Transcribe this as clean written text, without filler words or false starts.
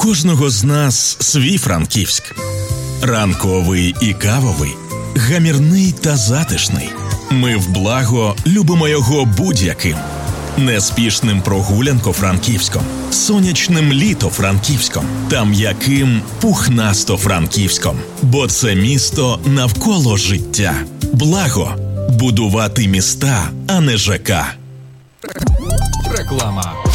кожного з нас свій Франківськ. Ранковий і кавовий, гамірний та затишний. Ми в Благо любимо його будь-яким. Неспішним прогулянко-франківськом, сонячним літо-франківськом та м'яким пухнасто-франківськом. Бо це місто навколо життя. Благо. Будувати міста, а не ЖК. Реклама.